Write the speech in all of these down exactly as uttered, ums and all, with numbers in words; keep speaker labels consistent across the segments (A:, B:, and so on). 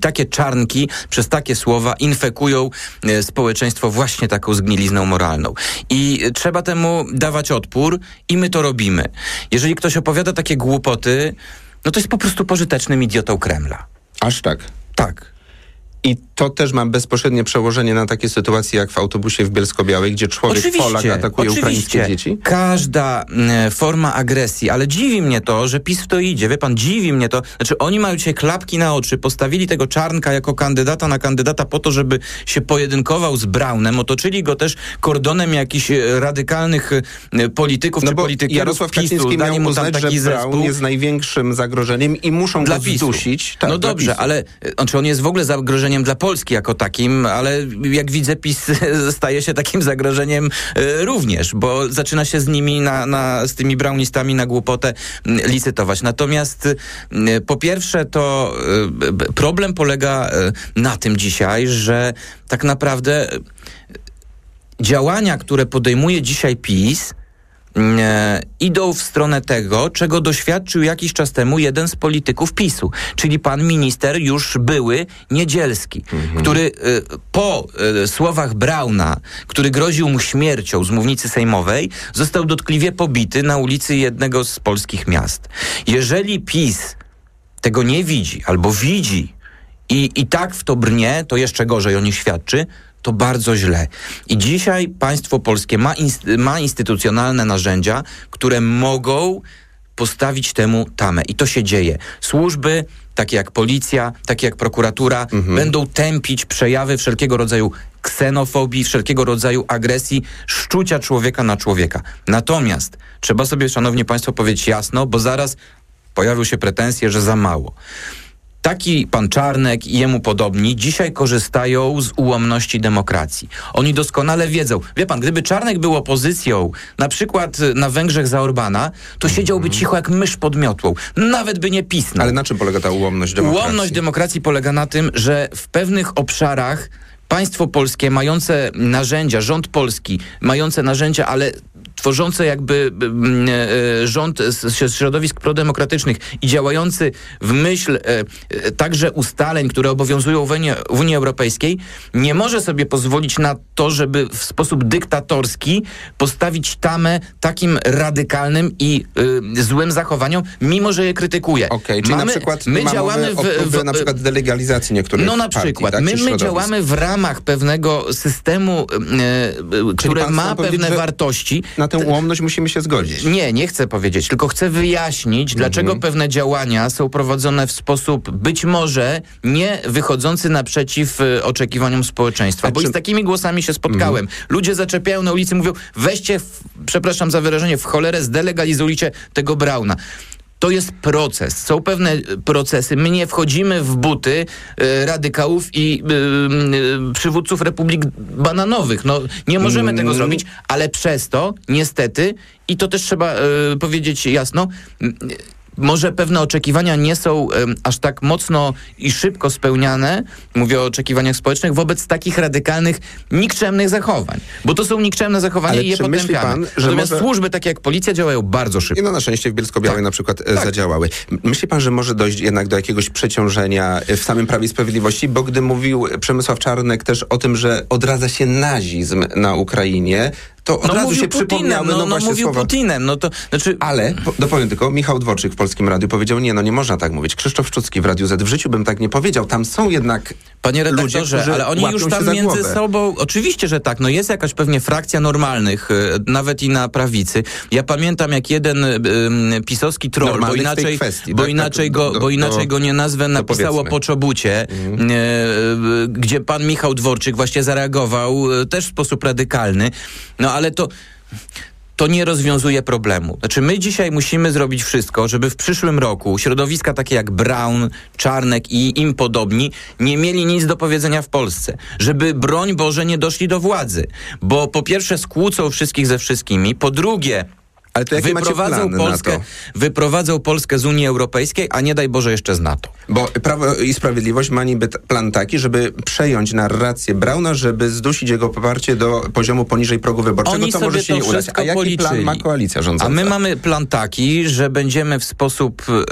A: takie czarnki przez takie słowa infekują e, społeczeństwo właśnie taką zgnilizną moralną. I e, trzeba temu dawać odpór i my to robimy. Jeżeli ktoś opowiada takie głupoty, no to jest po prostu pożytecznym idiotą Kremla.
B: Aż tak?
A: Tak.
B: I to też ma bezpośrednie przełożenie na takie sytuacje jak w autobusie w Bielsko-Białej, gdzie człowiek
A: oczywiście,
B: Polak atakuje
A: oczywiście.
B: ukraińskie dzieci?
A: Każda e, forma agresji, ale dziwi mnie to, że PiS w to idzie. Wie pan, dziwi mnie to. Znaczy oni mają dzisiaj klapki na oczy, postawili tego Czarnka jako kandydata na kandydata po to, żeby się pojedynkował z Braunem, otoczyli go też kordonem jakichś e, radykalnych e, polityków
B: no
A: czy polityków
B: Jarosław
A: PiSu.
B: Kaczyński
A: Dali
B: miał
A: mu tam
B: uznać,
A: taki
B: że Braun
A: zespół.
B: jest największym zagrożeniem i muszą
A: dla
B: go
A: PiSu.
B: zdusić. Tak,
A: no
B: dla
A: dobrze,
B: PiSu.
A: ale znaczy on jest w ogóle zagrożeniem dla Polski jako takim, ale jak widzę, PiS staje się takim zagrożeniem e, również, bo zaczyna się z nimi, na, na, z tymi braunistami na głupotę m, licytować. Natomiast e, po pierwsze to e, problem polega e, na tym dzisiaj, że tak naprawdę e, działania, które podejmuje dzisiaj PiS, E, idą w stronę tego, czego doświadczył jakiś czas temu jeden z polityków PiSu, czyli pan minister już były Niedzielski, mhm. który e, po e, słowach Brauna, który groził mu śmiercią z mównicy sejmowej, został dotkliwie pobity na ulicy jednego z polskich miast. Jeżeli PiS tego nie widzi, albo widzi i, i tak w to brnie, to jeszcze gorzej o nich świadczy, to bardzo źle. I dzisiaj państwo polskie ma, inst- ma instytucjonalne narzędzia, które mogą postawić temu tamę. I to się dzieje. Służby, takie jak policja, takie jak prokuratura, mhm. będą tępić przejawy wszelkiego rodzaju ksenofobii, wszelkiego rodzaju agresji, szczucia człowieka na człowieka. Natomiast trzeba sobie, szanowni państwo, powiedzieć jasno, bo zaraz pojawią się pretensje, że za mało. Taki pan Czarnek i jemu podobni dzisiaj korzystają z ułomności demokracji. Oni doskonale wiedzą. Wie pan, gdyby Czarnek był opozycją, na przykład na Węgrzech za Orbana, to mm-hmm. siedziałby cicho jak mysz pod miotłą. Nawet by nie pisnął.
B: Ale na czym polega ta ułomność demokracji?
A: Ułomność demokracji polega na tym, że w pewnych obszarach państwo polskie mające narzędzia, rząd polski mające narzędzia, ale tworzące jakby e, rząd z środowisk prodemokratycznych i działający w myśl e, także ustaleń, które obowiązują w Unii, w Unii Europejskiej, nie może sobie pozwolić na to, żeby w sposób dyktatorski postawić tamę takim radykalnym i e, złym zachowaniom, mimo że je krytykuje.
B: Okej, okay, czyli
A: mamy,
B: na przykład
A: my
B: ma
A: działamy
B: w, w, w na przykład delegalizacji niektórych
A: No na
B: partii,
A: przykład.
B: Tak,
A: my, my działamy w ramach pewnego systemu, e, które ma pewne wartości.
B: Na tę ułomność musimy się zgodzić.
A: Nie, nie chcę powiedzieć, tylko chcę wyjaśnić, dlaczego mhm. pewne działania są prowadzone w sposób być może nie wychodzący naprzeciw y, oczekiwaniom społeczeństwa. A bo czy... i z takimi głosami się spotkałem. Mhm. Ludzie zaczepiają na ulicy, mówią, weźcie, w, przepraszam za wyrażenie, w cholerę zdelegalizujcie tego Brauna. To jest proces. Są pewne procesy. My nie wchodzimy w buty e, radykałów i e, e, przywódców republik bananowych. No, nie możemy mm. tego zrobić, ale przez to niestety, i to też trzeba e, powiedzieć jasno, m, może pewne oczekiwania nie są um, aż tak mocno i szybko spełniane, mówię o oczekiwaniach społecznych, wobec takich radykalnych, nikczemnych zachowań. Bo to są nikczemne zachowania
B: ale
A: i je potępiamy. Pan, że Natomiast może... służby takie jak policja działają bardzo szybko.
B: I no na szczęście w Bielsko-Białej tak. na przykład tak. zadziałały. Myśli pan, że może dojść jednak do jakiegoś przeciążenia w samym Prawie i Sprawiedliwości? Bo gdy mówił Przemysław Czarnek też o tym, że odradza się nazizm na Ukrainie, to od
A: no
B: razu się
A: Putinem,
B: przypomniały
A: no,
B: no,
A: no
B: właśnie
A: mówił
B: słowa.
A: Putinem, no to znaczy...
B: Ale, po, dopowiem tylko, Michał Dworczyk w Polskim Radiu powiedział, nie, no nie można tak mówić. Krzysztof Szczucki w Radiu Z, w życiu bym tak nie powiedział. Tam są jednak
A: Panie redaktorze,
B: ludzie, którzy
A: ale oni już tam między
B: głowę.
A: sobą, oczywiście, że tak, no jest jakaś pewnie frakcja normalnych, nawet i na prawicy. Ja pamiętam, jak jeden y, pisowski troll, bo inaczej,
B: kwestii,
A: bo,
B: tak?
A: inaczej
B: tak,
A: go,
B: do, do,
A: bo inaczej go nie nazwę, napisało po czobucie, mhm. y, y, gdzie pan Michał Dworczyk właśnie zareagował y, też w sposób radykalny. No ale to... to nie rozwiązuje problemu. Znaczy my dzisiaj musimy zrobić wszystko, żeby w przyszłym roku środowiska takie jak Braun, Czarnek i im podobni nie mieli nic do powiedzenia w Polsce. Żeby, broń Boże, nie doszli do władzy. Bo po pierwsze skłócą wszystkich ze wszystkimi, po drugie
B: Ale to jaki macie plan
A: Polskę,
B: na to?
A: Wyprowadzał Polskę z Unii Europejskiej, a nie daj Boże jeszcze z NATO.
B: Bo Prawo i Sprawiedliwość ma niby t- plan taki, żeby przejąć narrację Brauna, żeby zdusić jego poparcie do poziomu poniżej progu wyborczego,
A: Oni
B: co
A: sobie
B: może się
A: to
B: nie udać.
A: wszystko
B: A jaki
A: policzyli.
B: plan ma koalicja rządząca?
A: A my mamy plan taki, że będziemy w sposób yy,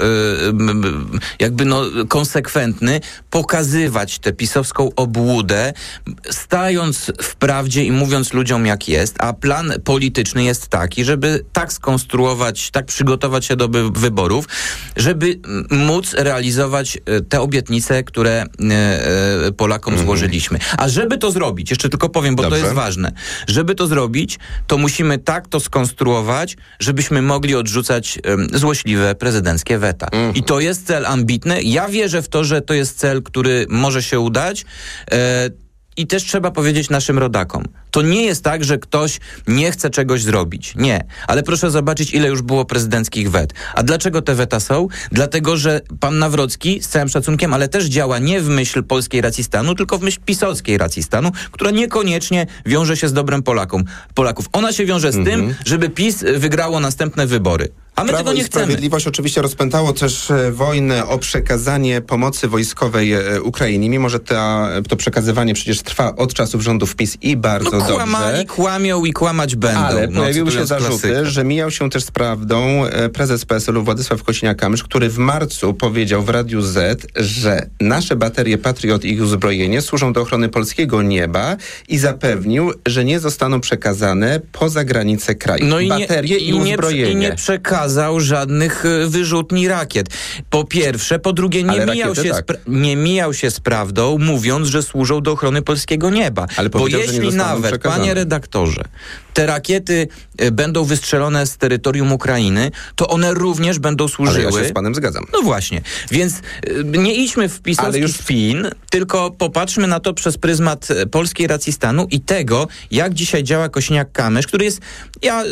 A: yy, jakby no konsekwentny pokazywać tę pisowską obłudę, stając w prawdzie i mówiąc ludziom jak jest, a plan polityczny jest taki, żeby tak skonstruować, tak przygotować się do by- wyborów, żeby móc realizować te obietnice, które e, Polakom mhm. złożyliśmy. A żeby to zrobić, jeszcze tylko powiem, bo
B: Dobrze.
A: to jest ważne, żeby to zrobić, to musimy tak to skonstruować, żebyśmy mogli odrzucać e, złośliwe prezydenckie weta. Mhm. I to jest cel ambitny. Ja wierzę w to, że to jest cel, który może się udać. E, I też trzeba powiedzieć naszym rodakom. To nie jest tak, że ktoś nie chce czegoś zrobić. Nie. Ale proszę zobaczyć, ile już było prezydenckich wet. A dlaczego te weta są? Dlatego, że pan Nawrocki, z całym szacunkiem, ale też działa nie w myśl polskiej racji stanu, tylko w myśl pisowskiej racji stanu, która niekoniecznie wiąże się z dobrem Polakom, Polaków. Ona się wiąże z mhm. tym, żeby PiS wygrało następne wybory. A my
B: Prawo
A: tego nie
B: i
A: chcemy.
B: Sprawiedliwość oczywiście rozpętało też e, wojnę o przekazanie pomocy wojskowej e, Ukrainie, mimo że ta, to przekazywanie przecież trwa od czasów rządów PiS i bardzo
A: no, kłamali,
B: dobrze.
A: kłamią i kłamać będą.
B: Ale
A: no,
B: pojawiły się zarzuty,
A: klasykę.
B: że mijał się też z prawdą e, prezes P S L u Władysław Kosiniak-Kamysz, który w marcu powiedział w Radiu Z, że nasze baterie Patriot i ich uzbrojenie służą do ochrony polskiego nieba i zapewnił, że nie zostaną przekazane poza granice kraju.
A: No i
B: baterie
A: nie,
B: i,
A: i
B: uzbrojenie.
A: Nie, I nie przekazał żadnych y, wyrzutni rakiet. Po pierwsze, po drugie nie mijał, się
B: tak.
A: z pra- nie mijał się z prawdą, mówiąc, że służą do ochrony polskiego nieba.
B: Ale
A: Bo jeśli nawet,
B: przekazane.
A: panie redaktorze, te rakiety y, będą wystrzelone z terytorium Ukrainy, to one również będą służyły...
B: Ale ja się z panem zgadzam.
A: No właśnie. Więc y, nie idźmy w pisowski
B: już...
A: spin, tylko popatrzmy na to przez pryzmat y, polskiej racji stanu i tego, jak dzisiaj działa Kosiniak-Kamysz, który jest, ja y,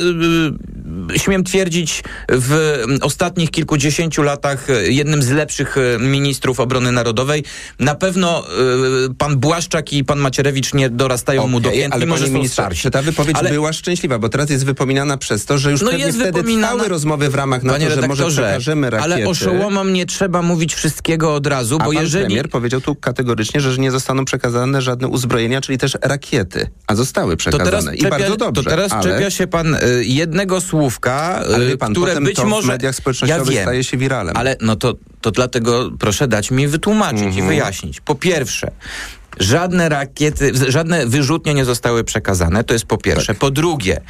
A: y, śmiem twierdzić, w ostatnich kilkudziesięciu latach jednym z lepszych ministrów obrony narodowej. Na pewno y, pan Błaszczak i pan Macierewicz nie dorastają okay, mu do pięt, mimo że są starsi.
B: Czy ta wypowiedź
A: ale...
B: była szczęśliwa, bo teraz jest wypominana przez to, że już
A: no
B: pewnie
A: jest
B: wtedy
A: wypominana...
B: trwały rozmowy w ramach na
A: Panie
B: to, że może przekażemy rakiety.
A: Ale oszołomom nie trzeba mówić wszystkiego od razu,
B: A
A: bo
B: pan
A: jeżeli...
B: premier powiedział tu kategorycznie, że nie zostaną przekazane żadne uzbrojenia, czyli też rakiety, a zostały przekazane.
A: To teraz
B: I
A: czepia,
B: bardzo dobrze.
A: To teraz
B: ale...
A: czepia się pan y, jednego słówka, y,
B: pan,
A: które być
B: to
A: może...
B: w mediach społecznościowych
A: ja
B: staje się wiralem.
A: Ale no to, to dlatego proszę dać mi wytłumaczyć
B: mhm.
A: i wyjaśnić. Po pierwsze, żadne rakiety, żadne wyrzutnie nie zostały przekazane, to jest po pierwsze. Tak. Po drugie,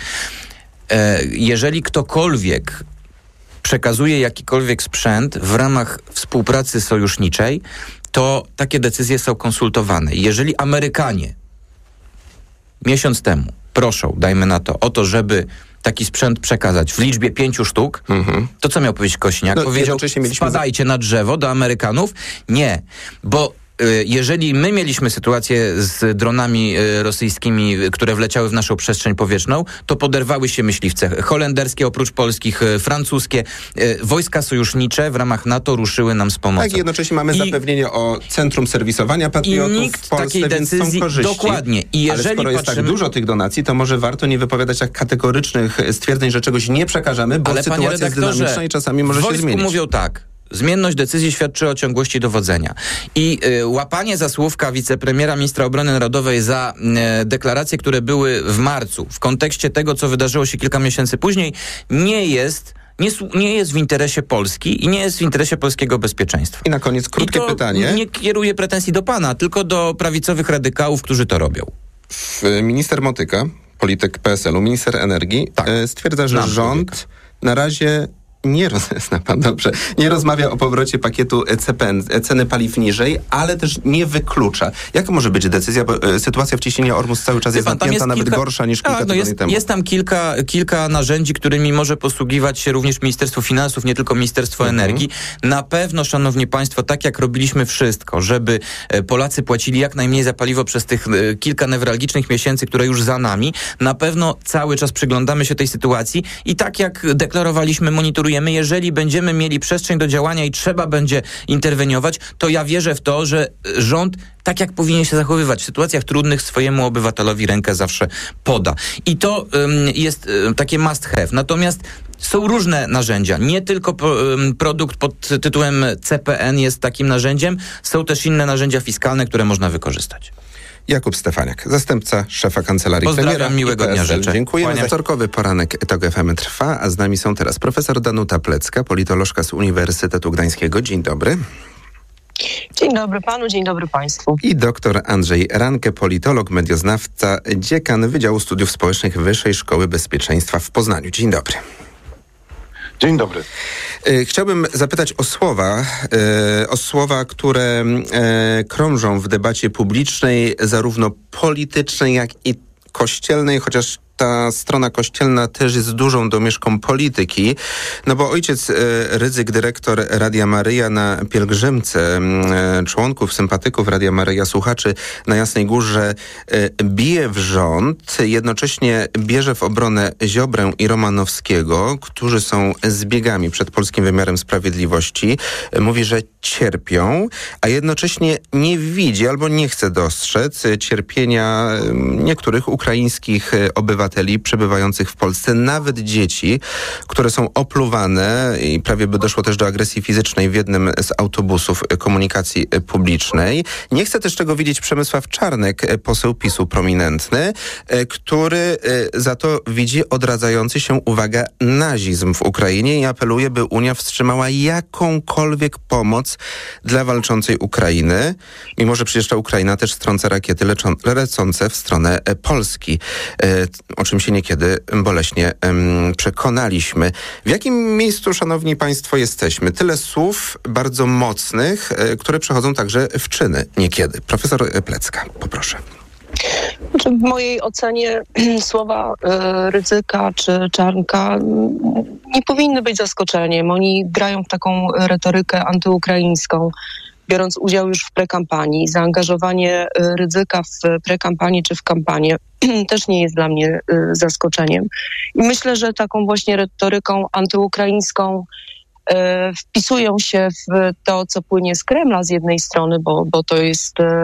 A: e, jeżeli ktokolwiek przekazuje jakikolwiek sprzęt w ramach współpracy sojuszniczej, to takie decyzje są konsultowane. Jeżeli Amerykanie miesiąc temu proszą, dajmy na to, o to, żeby taki sprzęt przekazać w liczbie pięciu sztuk, mhm. to co miał powiedzieć Kosiniak?
B: No,
A: Powiedział,
B: mieliśmy...
A: spadajcie na drzewo do Amerykanów? Nie, bo jeżeli my mieliśmy sytuację z dronami rosyjskimi, które wleciały w naszą przestrzeń powietrzną, to poderwały się myśliwce holenderskie, oprócz polskich, francuskie. Wojska sojusznicze w ramach NATO ruszyły nam z pomocą.
B: Tak, jednocześnie mamy I, zapewnienie o centrum serwisowania patriotów
A: i nikt
B: w Polsce,
A: takiej decyzji,
B: więc są korzyści.
A: Dokładnie. I jeżeli
B: ale skoro
A: patrzymy,
B: jest tak dużo tych donacji, to może warto nie wypowiadać tak kategorycznych stwierdzeń, że czegoś nie przekażemy, bo
A: ale
B: sytuacja jest dynamiczna i czasami może się zmienić.
A: mówią tak. Zmienność decyzji świadczy o ciągłości dowodzenia. I y, łapanie za słówka wicepremiera, ministra obrony narodowej za y, deklaracje, które były w marcu, w kontekście tego, co wydarzyło się kilka miesięcy później, nie jest... Nie, nie jest w interesie Polski i nie jest w interesie polskiego bezpieczeństwa.
B: I na koniec krótkie
A: I to
B: pytanie.
A: Nie kieruję pretensji do pana, tylko do prawicowych radykałów, którzy to robią.
B: Minister Motyka, polityk P S L u, minister energii, tak. stwierdza, że Znam rząd człowieka. na razie nie, roz, zna pan dobrze, nie rozmawia o powrocie pakietu C P N, ceny paliw niżej, ale też nie wyklucza. Jaka może być decyzja, bo e, sytuacja w Cieśninie Ormus cały czas jest
A: pan,
B: zamknięta,
A: jest
B: nawet
A: kilka,
B: gorsza niż kilka
A: a, no
B: tygodni
A: jest,
B: temu.
A: Jest tam kilka, kilka narzędzi, którymi może posługiwać się również Ministerstwo Finansów, nie tylko Ministerstwo mhm. Energii. Na pewno, szanowni państwo, tak jak robiliśmy wszystko, żeby Polacy płacili jak najmniej za paliwo przez tych e, kilka newralgicznych miesięcy, które już za nami, na pewno cały czas przyglądamy się tej sytuacji i tak jak deklarowaliśmy, monitorujemy, jeżeli będzie będziemy mieli przestrzeń do działania i trzeba będzie interweniować, to ja wierzę w to, że rząd tak jak powinien się zachowywać. W sytuacjach trudnych swojemu obywatelowi rękę zawsze poda. I to um, jest um, takie must have. Natomiast są różne narzędzia. Nie tylko pro, um, produkt pod tytułem C P N jest takim narzędziem. Są też inne narzędzia fiskalne, które można wykorzystać.
B: Jakub Stefaniak, zastępca szefa Kancelarii
A: Pozdrawiam,
B: Premiera.
A: miłego dnia życzę.
B: Dziękujemy.
A: Kłaniam.
B: Wtorkowy poranek Tok F M trwa, a z nami są teraz profesor Danuta Plecka, politolożka z Uniwersytetu Gdańskiego. Dzień dobry.
C: Dzień dobry panu, dzień dobry państwu.
B: I doktor Andrzej Ranke, politolog, medioznawca, dziekan Wydziału Studiów Społecznych Wyższej Szkoły Bezpieczeństwa w Poznaniu. Dzień dobry.
D: Dzień dobry.
B: Chciałbym zapytać o słowa, o słowa, które krążą w debacie publicznej, zarówno politycznej, jak i kościelnej, chociaż ta strona kościelna też jest dużą domieszką polityki, no bo ojciec Rydzyk, dyrektor Radia Maryja na pielgrzymce członków, sympatyków Radia Maryja, słuchaczy na Jasnej Górze bije w rząd, jednocześnie bierze w obronę Ziobrę i Romanowskiego, którzy są zbiegami przed polskim wymiarem sprawiedliwości. Mówi, że cierpią, a jednocześnie nie widzi albo nie chce dostrzec cierpienia niektórych ukraińskich obywateli przebywających w Polsce, nawet dzieci, które są opluwane i prawie by doszło też do agresji fizycznej w jednym z autobusów komunikacji publicznej. Nie chce też tego widzieć Przemysław Czarnek, poseł PiSu prominentny, który za to widzi odradzający się, uwaga, nazizm w Ukrainie i apeluje, by Unia wstrzymała jakąkolwiek pomoc dla walczącej Ukrainy, mimo że przecież ta Ukraina też strąca rakiety leczą, lecące w stronę Polski, o czym się niekiedy boleśnie um, przekonaliśmy. W jakim miejscu, szanowni państwo, jesteśmy? Tyle słów bardzo mocnych, e, które przechodzą także w czyny niekiedy. Profesor Plecka, poproszę.
C: Znaczy, w mojej ocenie słowa y, Rydzyka czy Czarnka y, nie powinny być zaskoczeniem. Oni grają w taką retorykę antyukraińską, biorąc udział już w prekampanii. Zaangażowanie y, Rydzyka w prekampanię czy w kampanię też nie jest dla mnie y, zaskoczeniem. I myślę, że taką właśnie retoryką antyukraińską y, wpisują się w to, co płynie z Kremla z jednej strony, bo, bo to jest y, y,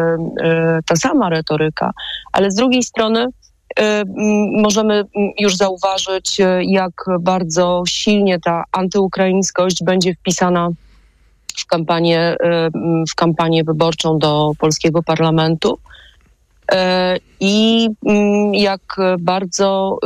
C: ta sama retoryka, ale z drugiej strony y, y, możemy już zauważyć, y, jak bardzo silnie ta antyukraińskość będzie wpisana w kampanię, w kampanię wyborczą do polskiego parlamentu i jak bardzo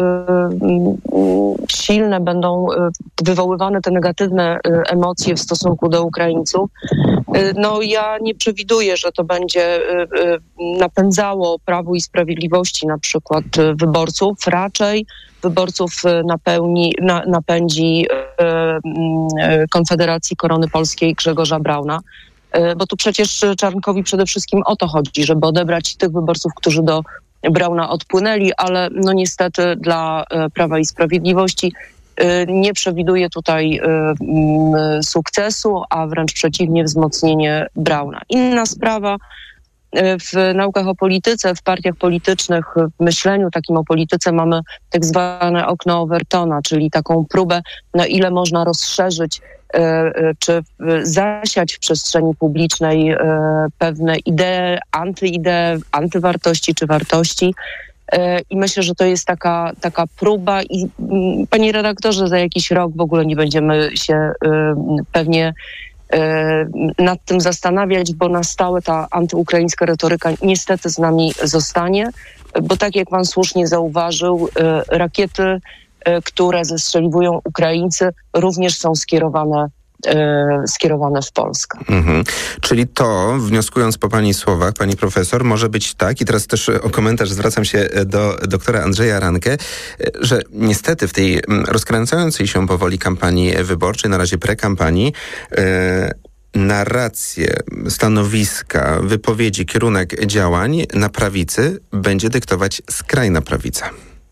C: silne będą wywoływane te negatywne emocje w stosunku do Ukraińców. No ja nie przewiduję, że to będzie napędzało Prawu i Sprawiedliwości na przykład wyborców, raczej wyborców napełni, na, napędzi e, e, Konfederacji Korony Polskiej Grzegorza Brauna, e, bo tu przecież Czarnkowi przede wszystkim o to chodzi, żeby odebrać tych wyborców, którzy do Brauna odpłynęli, ale no niestety dla e, Prawa i Sprawiedliwości e, nie przewiduje tutaj e, m, sukcesu, a wręcz przeciwnie, wzmocnienie Brauna. Inna sprawa, w naukach o polityce, w partiach politycznych, w myśleniu takim o polityce mamy tak zwane okno Overtona, czyli taką próbę, na ile można rozszerzyć czy zasiać w przestrzeni publicznej pewne idee, antyidee, antywartości czy wartości. I myślę, że to jest taka, taka próba i panie redaktorze, za jakiś rok w ogóle nie będziemy się pewnie nad tym zastanawiać, bo na stałe ta antyukraińska retoryka niestety z nami zostanie, bo tak jak pan słusznie zauważył, rakiety, które zestrzeliwują Ukraińcy, również są skierowane skierowane w Polskę.
B: Mhm. Czyli to, wnioskując po pani słowach, pani profesor, może być tak, i teraz też o komentarz zwracam się do doktora Andrzeja Ranke, że niestety w tej rozkręcającej się powoli kampanii wyborczej, na razie prekampanii, e, narrację, stanowiska, wypowiedzi, kierunek działań na prawicy będzie dyktować skrajna prawica.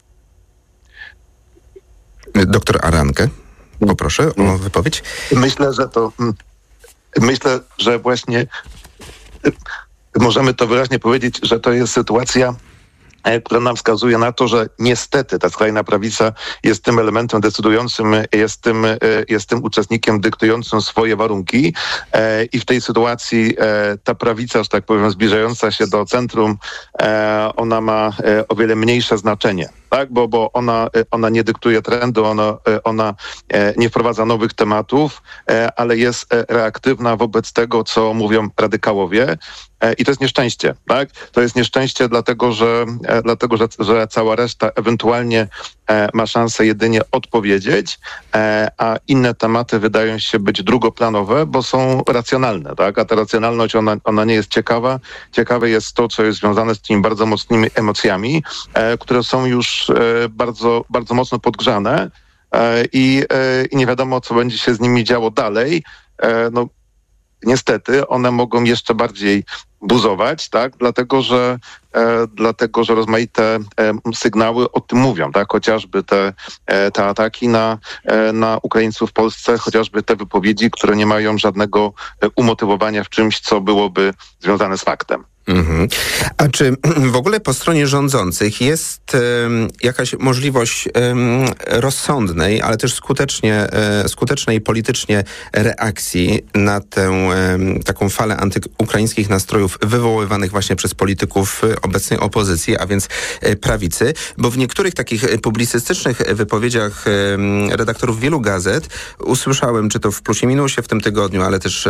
B: Doktor Ranke, poproszę o wypowiedź.
D: Myślę, że to myślę, że właśnie możemy to wyraźnie powiedzieć, że to jest sytuacja która nam wskazuje na to, że niestety ta skrajna prawica jest tym elementem decydującym, jest tym, jest tym uczestnikiem dyktującym swoje warunki i w tej sytuacji ta prawica, że tak powiem, zbliżająca się do centrum, ona ma o wiele mniejsze znaczenie. Tak, bo, bo ona, ona nie dyktuje trendu, ona, ona nie wprowadza nowych tematów, ale jest reaktywna wobec tego, co mówią radykałowie. I to jest nieszczęście, tak? To jest nieszczęście dlatego, że, dlatego, że, że cała reszta ewentualnie ma szansę jedynie odpowiedzieć, a inne tematy wydają się być drugoplanowe, bo są racjonalne, tak? A ta racjonalność, ona, ona nie jest ciekawa. Ciekawe jest to, co jest związane z tymi bardzo mocnymi emocjami, które są już bardzo, bardzo mocno podgrzane i, i nie wiadomo, co będzie się z nimi działo dalej. No, niestety one mogą jeszcze bardziej buzować, tak? Dlatego, że e, dlatego, że rozmaite e, sygnały o tym mówią, tak? Chociażby te, e, te ataki na, e, na Ukraińców w Polsce, chociażby te wypowiedzi, które nie mają żadnego umotywowania w czymś, co byłoby związane z faktem.
B: Mhm. A czy w ogóle po stronie rządzących jest um, jakaś możliwość um, rozsądnej, ale też skutecznie, um, skutecznej politycznie reakcji na tę um, taką falę antyukraińskich nastrojów wywoływanych właśnie przez polityków obecnej opozycji, a więc e, prawicy? Bo w niektórych takich publicystycznych wypowiedziach um, redaktorów wielu gazet usłyszałem, czy to w Plusie Minusie w tym tygodniu, ale też um,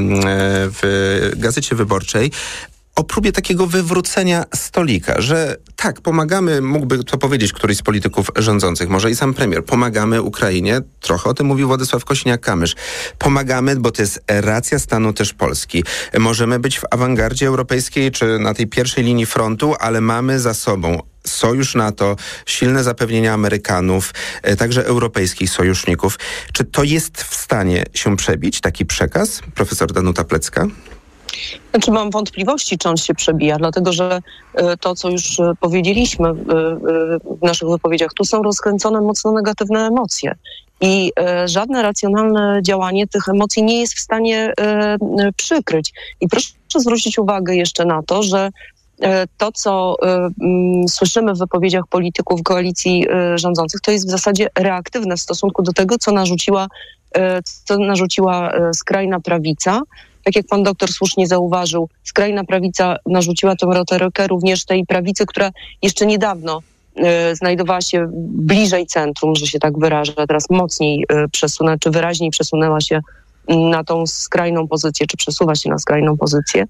B: w Gazecie Wyborczej, o próbie takiego wywrócenia stolika, że tak, pomagamy, mógłby to powiedzieć któryś z polityków rządzących, może i sam premier, pomagamy Ukrainie, trochę o tym mówił Władysław Kosiniak-Kamysz, pomagamy, bo to jest racja stanu też Polski. Możemy być w awangardzie europejskiej, czy na tej pierwszej linii frontu, ale mamy za sobą sojusz NATO, silne zapewnienia Amerykanów, także europejskich sojuszników. Czy to jest w stanie się przebić, taki przekaz? Profesor Danuta Plecka?
C: Znaczy mam wątpliwości, czy on się przebija, dlatego że to, co już powiedzieliśmy w naszych wypowiedziach, tu są rozkręcone mocno negatywne emocje i żadne racjonalne działanie tych emocji nie jest w stanie przykryć. I proszę zwrócić uwagę jeszcze na to, że to, co y, słyszymy w wypowiedziach polityków koalicji y, rządzących, to jest w zasadzie reaktywne w stosunku do tego, co narzuciła, y, co narzuciła y, skrajna prawica. Tak jak pan doktor słusznie zauważył, skrajna prawica narzuciła tę retorykę również tej prawicy, która jeszcze niedawno y, znajdowała się bliżej centrum, że się tak wyrażę, teraz mocniej y, przesunęła, czy wyraźniej przesunęła się na tą skrajną pozycję, czy przesuwa się na skrajną pozycję.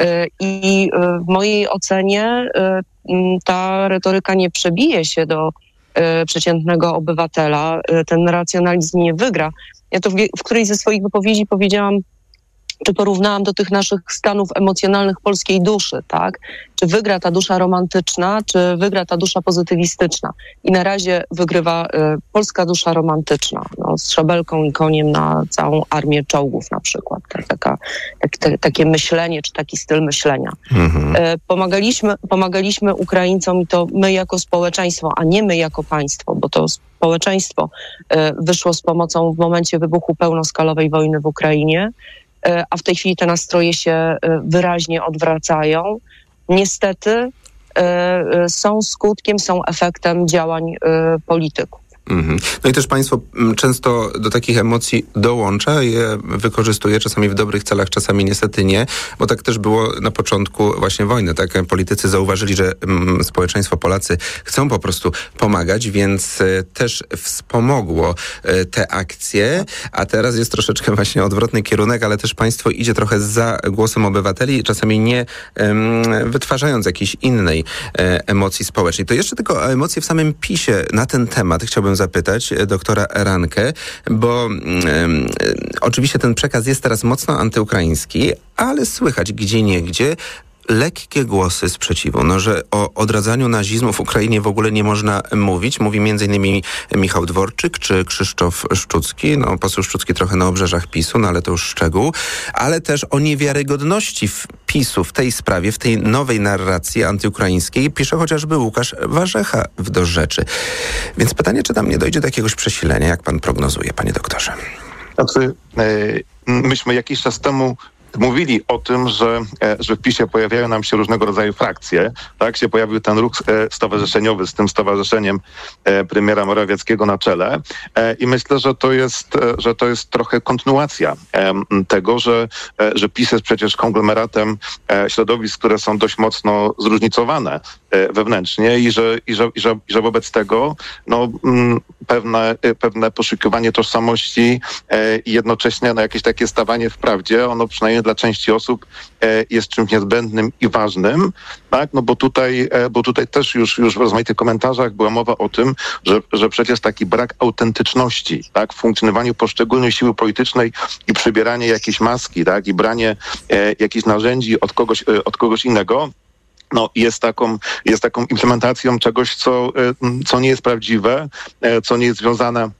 C: I w mojej ocenie ta retoryka nie przebije się do przeciętnego obywatela, ten racjonalizm nie wygra. Ja to w, w którejś ze swoich wypowiedzi powiedziałam, czy porównałam do tych naszych stanów emocjonalnych polskiej duszy, tak? Czy wygra ta dusza romantyczna, czy wygra ta dusza pozytywistyczna? I na razie wygrywa y, polska dusza romantyczna, no, z szabelką i koniem na całą armię czołgów na przykład. Tak, taka, tak, te, takie myślenie, czy taki styl myślenia. Mhm. Y, pomagaliśmy, pomagaliśmy Ukraińcom i to my jako społeczeństwo, a nie my jako państwo, bo to społeczeństwo y, wyszło z pomocą w momencie wybuchu pełnoskalowej wojny w Ukrainie, a w tej chwili te nastroje się wyraźnie odwracają. Niestety są skutkiem, są efektem działań polityków.
B: Mm-hmm. No i też państwo często do takich emocji dołącza, je wykorzystuje, czasami w dobrych celach, czasami niestety nie, bo tak też było na początku właśnie wojny, tak? Politycy zauważyli, że mm, społeczeństwo, Polacy chcą po prostu pomagać, więc y, też wspomogło y, te akcje, a teraz jest troszeczkę właśnie odwrotny kierunek, ale też państwo idzie trochę za głosem obywateli, czasami nie y, wytwarzając jakiejś innej y, emocji społecznej. To jeszcze tylko o emocje w samym PiS-ie na ten temat chciałbym zapytać doktora Rankę, bo um, oczywiście ten przekaz jest teraz mocno antyukraiński, ale słychać gdzieniegdzie lekkie głosy sprzeciwu, no, że o odradzaniu nazizmu w Ukrainie w ogóle nie można mówić. Mówi między innymi Michał Dworczyk czy Krzysztof Szczucki. No, poseł Szczucki trochę na obrzeżach PiSu, no ale to już szczegół. Ale też o niewiarygodności w PiSu w tej sprawie, w tej nowej narracji antyukraińskiej pisze chociażby Łukasz Warzecha w Do Rzeczy. Więc pytanie, czy tam nie dojdzie do jakiegoś przesilenia, jak pan prognozuje, panie doktorze?
D: Znaczy, myśmy jakiś czas temu mówili o tym, że, że w PiSie pojawiają nam się różnego rodzaju frakcje. Tak się pojawił ten ruch stowarzyszeniowy z tym stowarzyszeniem premiera Morawieckiego na czele. I myślę, że to jest, że to jest trochę kontynuacja tego, że, że PiS jest przecież konglomeratem środowisk, które są dość mocno zróżnicowane wewnętrznie i że, i że, i że, i że wobec tego no, pewne, pewne poszukiwanie tożsamości i jednocześnie no, jakieś takie stawanie w prawdzie, ono przynajmniej dla części osób jest czymś niezbędnym i ważnym, tak? No bo tutaj, bo tutaj też już, już w rozmaitych komentarzach była mowa o tym, że, że przecież taki brak autentyczności, tak? W funkcjonowaniu poszczególnej siły politycznej i przybieranie jakiejś maski, tak? I branie e, jakichś narzędzi od kogoś, e, od kogoś innego, no, jest taką, jest taką implementacją czegoś, co, e, co nie jest prawdziwe, e, co nie jest związane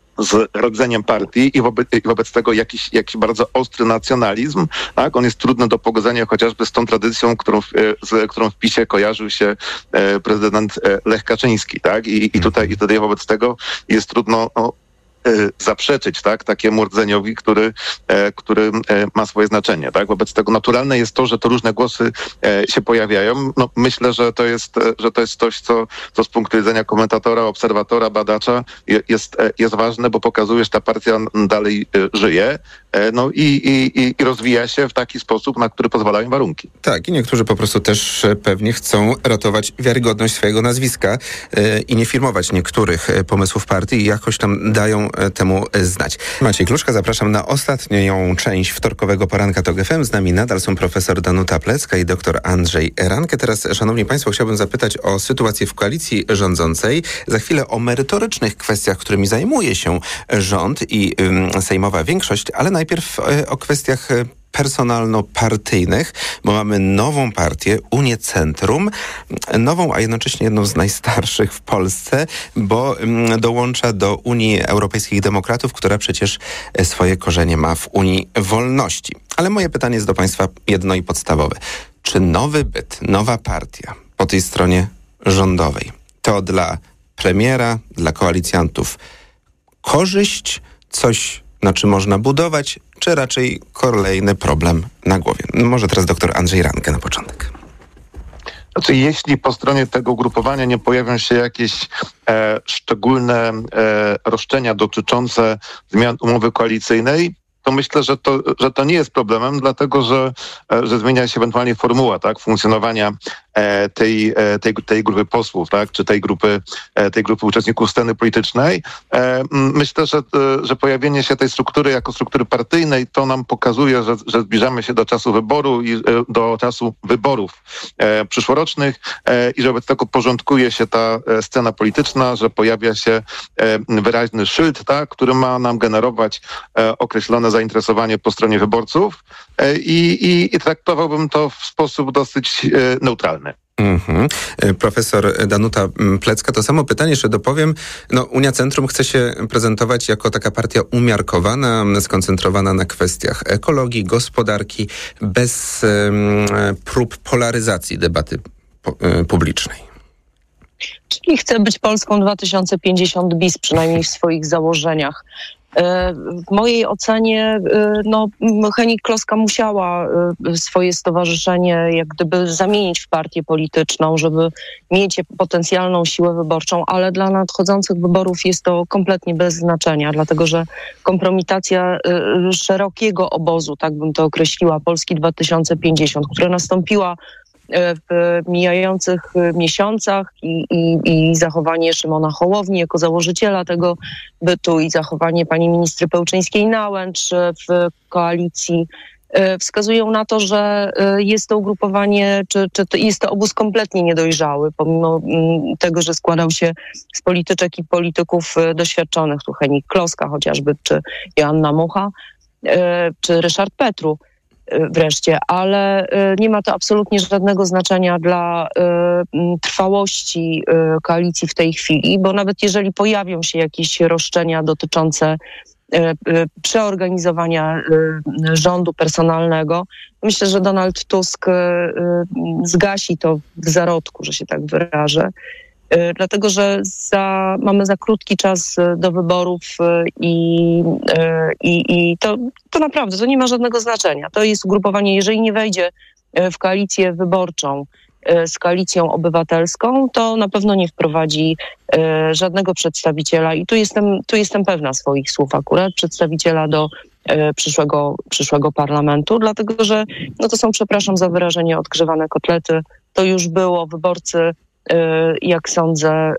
D: z rodzeniem partii i wobec, i wobec tego jakiś, jakiś bardzo ostry nacjonalizm, tak? On jest trudny do pogodzenia chociażby z tą tradycją, którą, z którą w PiSie kojarzył się e, prezydent Lech Kaczyński, tak? I, i, tutaj, i tutaj wobec tego jest trudno no, zaprzeczyć, tak, takiemu rdzeniowi, który, e, który e, ma swoje znaczenie, tak. Wobec tego naturalne jest to, że to różne głosy e, się pojawiają. No, myślę, że to jest, że to jest coś, co, co z punktu widzenia komentatora, obserwatora, badacza je, jest, e, jest ważne, bo pokazuje, że ta partia dalej e, żyje, e, no i, i, i rozwija się w taki sposób, na który pozwalają warunki.
B: Tak, i niektórzy po prostu też pewnie chcą ratować wiarygodność swojego nazwiska e, i nie firmować niektórych pomysłów partii i jakoś tam dają temu znać. Maciej Kluczka, zapraszam na ostatnią część wtorkowego poranka TOK F M. Z nami nadal są profesor Danuta Plecka i doktor Andrzej Ranke. Teraz, szanowni państwo, chciałbym zapytać o sytuację w koalicji rządzącej. Za chwilę o merytorycznych kwestiach, którymi zajmuje się rząd i ym, sejmowa większość, ale najpierw y, o kwestiach y, personalno-partyjnych, bo mamy nową partię, Unię Centrum, nową, a jednocześnie jedną z najstarszych w Polsce, bo mm, dołącza do Unii Europejskich Demokratów, która przecież swoje korzenie ma w Unii Wolności. Ale moje pytanie jest do państwa jedno i podstawowe. Czy nowy byt, nowa partia po tej stronie rządowej to dla premiera, dla koalicjantów korzyść, coś na czym można budować, czy raczej kolejny problem na głowie? Może teraz doktor Andrzej Ranke na początek.
D: Znaczy, jeśli po stronie tego ugrupowania nie pojawią się jakieś e, szczególne e, roszczenia dotyczące zmian umowy koalicyjnej, to myślę, że to, że to nie jest problemem, dlatego że, że zmienia się ewentualnie formuła, tak, funkcjonowania e, tej, e, tej, tej grupy posłów, tak, czy tej grupy, e, tej grupy uczestników sceny politycznej. E, myślę, że, że pojawienie się tej struktury jako struktury partyjnej to nam pokazuje, że, że zbliżamy się do czasu wyboru i e, do czasu wyborów e, przyszłorocznych e, i że wobec tego porządkuje się ta e, scena polityczna, że pojawia się e, wyraźny szyld, tak, który ma nam generować e, określone zainteresowanie po stronie wyborców i, i, i traktowałbym to w sposób dosyć neutralny.
B: Mm-hmm. Profesor Danuta Plecka, to samo pytanie jeszcze dopowiem. No, Unia Centrum chce się prezentować jako taka partia umiarkowana, skoncentrowana na kwestiach ekologii, gospodarki, bez um, prób polaryzacji debaty po, um, publicznej.
C: Czyli chce być Polską dwa tysiące pięćdziesiąt bis, przynajmniej w swoich założeniach. W mojej ocenie no, Hennig-Kloska musiała swoje stowarzyszenie jak gdyby zamienić w partię polityczną, żeby mieć potencjalną siłę wyborczą, ale dla nadchodzących wyborów jest to kompletnie bez znaczenia, dlatego że kompromitacja szerokiego obozu, tak bym to określiła, Polski dwa tysiące pięćdziesiąt, która nastąpiła w mijających miesiącach i, i, i zachowanie Szymona Hołowni jako założyciela tego bytu i zachowanie pani ministry Pełczyńskiej-Nałęcz w koalicji wskazują na to, że jest to ugrupowanie, czy, czy to jest to obóz kompletnie niedojrzały, pomimo tego, że składał się z polityczek i polityków doświadczonych, tu Hennig-Kloska chociażby, czy Joanna Mucha, czy Ryszard Petru wreszcie, ale nie ma to absolutnie żadnego znaczenia dla trwałości koalicji w tej chwili, bo nawet jeżeli pojawią się jakieś roszczenia dotyczące przeorganizowania rządu personalnego, myślę, że Donald Tusk zgasi to w zarodku, że się tak wyrażę, Dlatego, że za, mamy za krótki czas do wyborów i, i, i to, to naprawdę, to nie ma żadnego znaczenia. To jest ugrupowanie, jeżeli nie wejdzie w koalicję wyborczą z Koalicją Obywatelską, to na pewno nie wprowadzi żadnego przedstawiciela i tu jestem, tu jestem pewna swoich słów akurat, przedstawiciela do przyszłego, przyszłego parlamentu, dlatego, że no to są, przepraszam za wyrażenie, odgrzewane kotlety. To już było, wyborcy, jak sądzę,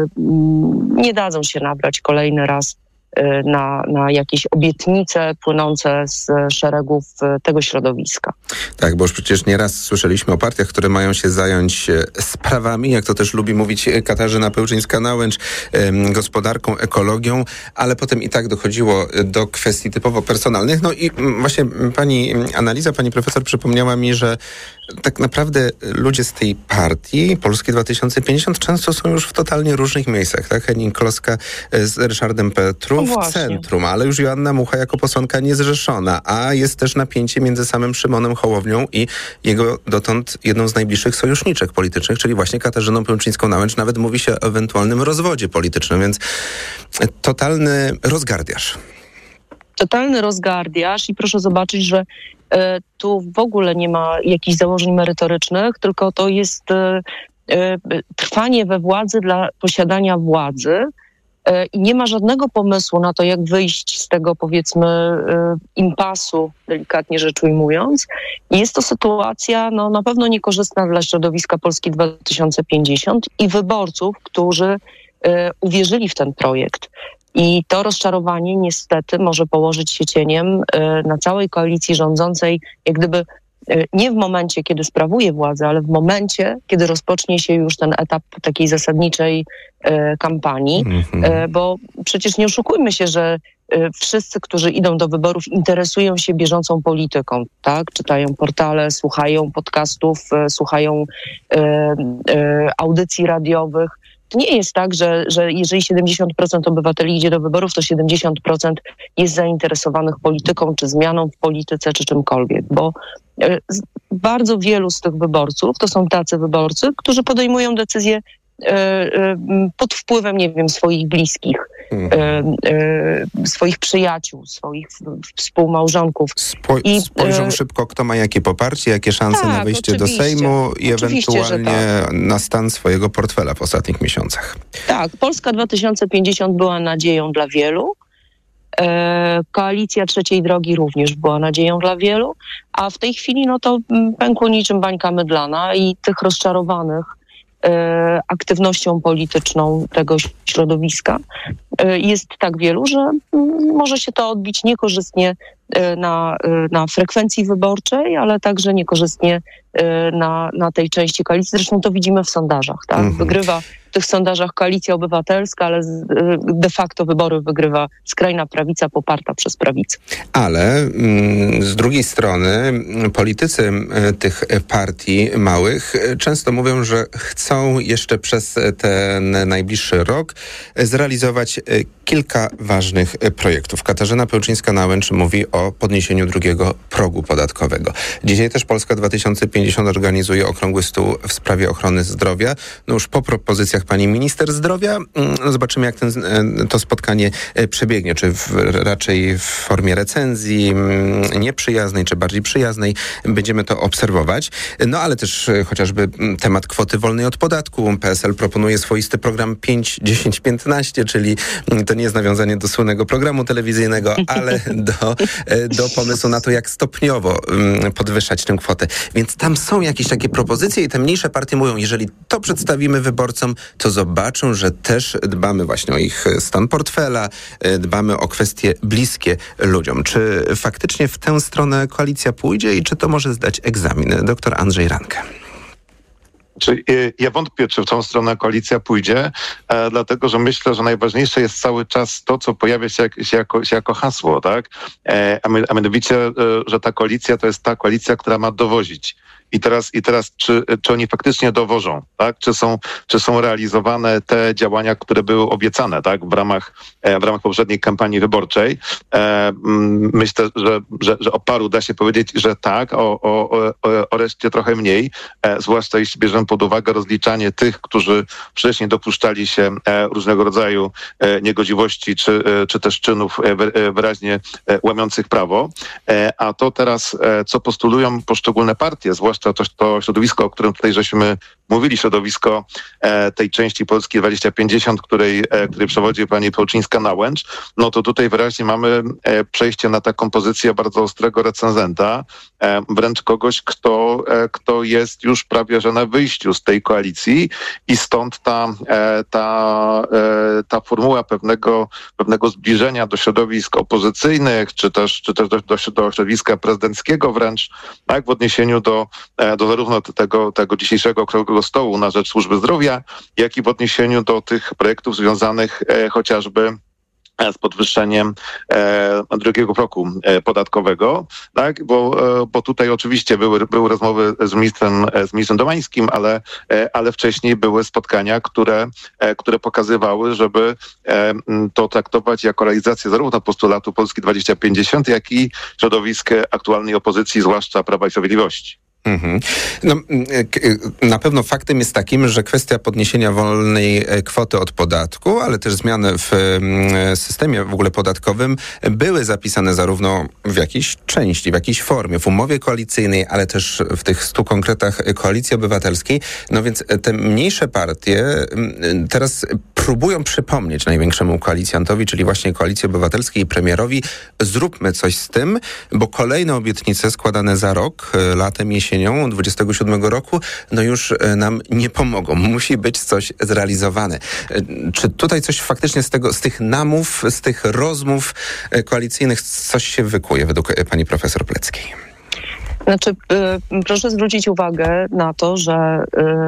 C: nie dadzą się nabrać kolejny raz na, na jakieś obietnice płynące z szeregów tego środowiska.
B: Tak, bo już przecież nieraz słyszeliśmy o partiach, które mają się zająć sprawami, jak to też lubi mówić Katarzyna Pełczyńska-Nałęcz, gospodarką, ekologią, ale potem i tak dochodziło do kwestii typowo personalnych. No i właśnie pani analiza, pani profesor przypomniała mi, że tak naprawdę ludzie z tej partii Polski dwa tysiące pięćdziesiąt często są już w totalnie różnych miejscach, tak? Henning Kloska z Ryszardem Petru w centrum, ale już Joanna Mucha jako posłanka niezrzeszona, a jest też napięcie między samym Szymonem Hołownią i jego dotąd jedną z najbliższych sojuszniczek politycznych, czyli właśnie Katarzyną Pełczyńską-Nałęcz. Nawet mówi się o ewentualnym rozwodzie politycznym, więc totalny rozgardiaż.
C: Totalny rozgardiaż i proszę zobaczyć, że e, tu w ogóle nie ma jakichś założeń merytorycznych, tylko to jest e, e, trwanie we władzy dla posiadania władzy e, i nie ma żadnego pomysłu na to, jak wyjść z tego, powiedzmy, e, impasu, delikatnie rzecz ujmując. I jest to sytuacja no, na pewno niekorzystna dla środowiska Polski dwa tysiące pięćdziesiąt i wyborców, którzy e, uwierzyli w ten projekt. I to rozczarowanie niestety może położyć się cieniem na całej koalicji rządzącej, jak gdyby nie w momencie, kiedy sprawuje władzę, ale w momencie, kiedy rozpocznie się już ten etap takiej zasadniczej kampanii, mm-hmm. bo przecież nie oszukujmy się, że wszyscy, którzy idą do wyborów, interesują się bieżącą polityką, tak? Czytają portale, słuchają podcastów, słuchają e, e, audycji radiowych. To nie jest tak, że, że jeżeli siedemdziesiąt procent obywateli idzie do wyborów, to siedemdziesiąt procent jest zainteresowanych polityką, czy zmianą w polityce, czy czymkolwiek, bo e, bardzo wielu z tych wyborców to są tacy wyborcy, którzy podejmują decyzje e, e, pod wpływem, nie wiem, swoich bliskich, mhm. e, e, swoich przyjaciół, swoich współmałżonków.
B: Spoj- I, spojrzą e, szybko, kto ma jakie poparcie, jakie szanse tak, na wejście do Sejmu i ewentualnie tak. na stan swojego portfela w ostatnich miesiącach.
C: Tak, Polska dwa tysiące pięćdziesiąt była nadzieją dla wielu. E, koalicja Trzeciej Drogi również była nadzieją dla wielu, a w tej chwili no to pękło niczym bańka mydlana i tych rozczarowanych e, aktywnością polityczną tego środowiska e, jest tak wielu, że m, może się to odbić niekorzystnie e, na, e, na frekwencji wyborczej, ale także niekorzystnie e, na, na tej części koalicji. Zresztą to widzimy w sondażach, tak? Mhm. Wygrywa w tych sondażach Koalicja Obywatelska, ale de facto wybory wygrywa skrajna prawica poparta przez prawicę.
B: Ale mm, z drugiej strony politycy tych partii małych często mówią, że chcą jeszcze przez ten najbliższy rok zrealizować kilka ważnych projektów. Katarzyna Pełczyńska-Nałęcz mówi o podniesieniu drugiego progu podatkowego. Dzisiaj też Polska dwa tysiące pięćdziesiąt organizuje okrągły stół w sprawie ochrony zdrowia. No już po propozycjach pani minister zdrowia. No zobaczymy, jak ten, to spotkanie przebiegnie. Czy w, raczej w formie recenzji nieprzyjaznej, czy bardziej przyjaznej. Będziemy to obserwować. No ale też chociażby temat kwoty wolnej od podatku. P S L proponuje swoisty program pięć dziesięć piętnaście, czyli to nie jest nawiązanie do słynnego programu telewizyjnego, ale do, do pomysłu na to, jak stopniowo podwyższać tę kwotę. Więc tam są jakieś takie propozycje i te mniejsze partie mówią, jeżeli to przedstawimy wyborcom, to zobaczą, że też dbamy właśnie o ich stan portfela, dbamy o kwestie bliskie ludziom. Czy faktycznie w tę stronę koalicja pójdzie i czy to może zdać egzamin? Doktor Andrzej Ranke.
D: Ja wątpię, czy w tą stronę koalicja pójdzie, e, dlatego że myślę, że najważniejsze jest cały czas to, co pojawia się, jak, się, jako, się jako hasło, tak? E, a, my, a mianowicie, e, że ta koalicja to jest ta koalicja, która ma dowozić. i teraz, i teraz czy, czy oni faktycznie dowożą, tak? Czy są, czy są realizowane te działania, które były obiecane, tak? W ramach, w ramach poprzedniej kampanii wyborczej. Myślę, że, że, że o paru da się powiedzieć, że tak, o, o, o reszcie trochę mniej, zwłaszcza jeśli bierzemy pod uwagę rozliczanie tych, którzy wcześniej dopuszczali się różnego rodzaju niegodziwości, czy, czy też czynów wyraźnie łamiących prawo. A to teraz, co postulują poszczególne partie, zwłaszcza to, to środowisko, o którym tutaj żeśmy mówili, środowisko tej części Polski dwadzieścia pięćdziesiąt, której, której przewodzi pani Pełczyńska-Nałęcz, no to tutaj wyraźnie mamy przejście na taką pozycję bardzo ostrego recenzenta, wręcz kogoś, kto, kto jest już prawie że na wyjściu z tej koalicji i stąd ta, ta, ta formuła pewnego, pewnego zbliżenia do środowisk opozycyjnych, czy też, czy też do, do, do środowiska prezydenckiego wręcz, tak, w odniesieniu do, do zarówno tego, tego dzisiejszego okrągłego stołu na rzecz służby zdrowia, jak i w odniesieniu do tych projektów związanych e, chociażby z podwyższeniem e, drugiego progu e, podatkowego, tak? Bo, e, bo tutaj oczywiście były, były rozmowy z ministrem, z ministrem Domańskim, ale, e, ale wcześniej były spotkania, które, e, które pokazywały, żeby e, to traktować jako realizację zarówno postulatu Polski dwadzieścia pięćdziesiąt, jak i środowisk aktualnej opozycji, zwłaszcza Prawa i Sprawiedliwości.
B: Mhm. No, na pewno faktem jest takim, że kwestia podniesienia wolnej kwoty od podatku, ale też zmiany w systemie w ogóle podatkowym były zapisane zarówno w jakiejś części, w jakiejś formie, w umowie koalicyjnej, ale też w tych stu konkretach Koalicji Obywatelskiej. No więc te mniejsze partie teraz próbują przypomnieć największemu koalicjantowi, czyli właśnie Koalicji Obywatelskiej i premierowi, zróbmy coś z tym, bo kolejne obietnice składane za rok, latem, jesienią dwudziestego siódmego roku, no już nam nie pomogą. Musi być coś zrealizowane. Czy tutaj coś faktycznie z tego, z tych namów, z tych rozmów koalicyjnych coś się wykuje według pani profesor Pleckiej?
C: Znaczy, y, proszę zwrócić uwagę na to, że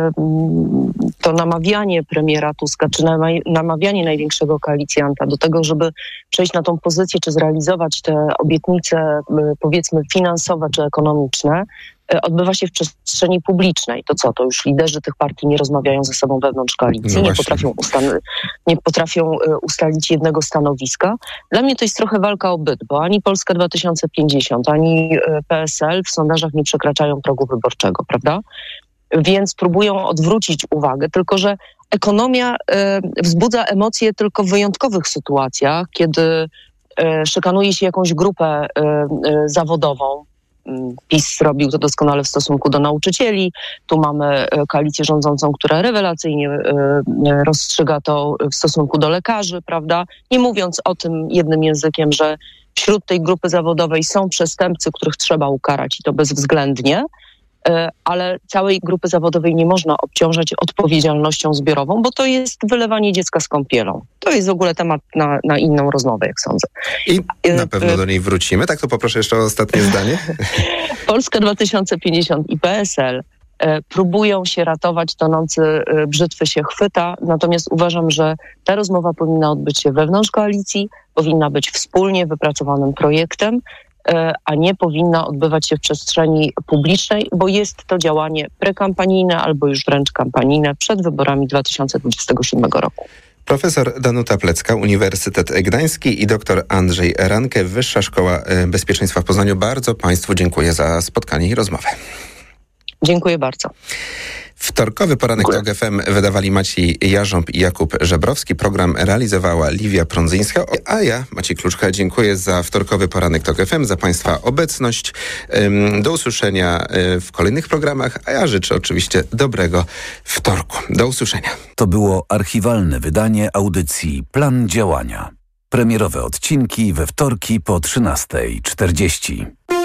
C: y, to namawianie premiera Tuska, czy nama- namawianie największego koalicjanta do tego, żeby przejść na tą pozycję, czy zrealizować te obietnice, y, powiedzmy, finansowe czy ekonomiczne, y, odbywa się w przestrzeni publicznej. To co? To już liderzy tych partii nie rozmawiają ze sobą wewnątrz koalicji, no nie potrafią, ustan- nie potrafią y, ustalić jednego stanowiska. Dla mnie to jest trochę walka o byt, bo ani Polska dwa tysiące pięćdziesiąt, ani y, P S L w sondażach nie przekraczają progu wyborczego, prawda? Więc próbują odwrócić uwagę, tylko że ekonomia y, wzbudza emocje tylko w wyjątkowych sytuacjach, kiedy y, szykanuje się jakąś grupę y, y, zawodową. PiS zrobił to doskonale w stosunku do nauczycieli. Tu mamy koalicję rządzącą, która rewelacyjnie rozstrzyga to w stosunku do lekarzy, prawda? Nie mówiąc o tym jednym językiem, że wśród tej grupy zawodowej są przestępcy, których trzeba ukarać i to bezwzględnie, ale całej grupy zawodowej nie można obciążać odpowiedzialnością zbiorową, bo to jest wylewanie dziecka z kąpielą. To jest w ogóle temat na, na inną rozmowę, jak sądzę.
B: I na pewno do niej wrócimy. Tak, to poproszę jeszcze o ostatnie zdanie.
C: Polska dwa tysiące pięćdziesiąt i P S L e, próbują się ratować, tonący e, brzytwy się chwyta, natomiast uważam, że ta rozmowa powinna odbyć się wewnątrz koalicji, powinna być wspólnie wypracowanym projektem, a nie powinna odbywać się w przestrzeni publicznej, bo jest to działanie prekampanijne albo już wręcz kampanijne przed wyborami dwa tysiące dwudziestego siódmego roku.
B: Profesor Danuta Plecka, Uniwersytet Gdański i doktor Andrzej Ranke, Wyższa Szkoła Bezpieczeństwa w Poznaniu. Bardzo Państwu dziękuję za spotkanie i rozmowę.
C: Dziękuję bardzo.
B: Wtorkowy poranek TOG F M wydawali Maciej Jarząb i Jakub Żebrowski. Program realizowała Liwia Prądzyńska, a ja, Maciej Kluczka, dziękuję za wtorkowy poranek TOG F M, za Państwa obecność. Do usłyszenia w kolejnych programach, a ja życzę oczywiście dobrego wtorku. Do usłyszenia.
E: To było archiwalne wydanie audycji Plan Działania. Premierowe odcinki we wtorki po trzynastej czterdzieści.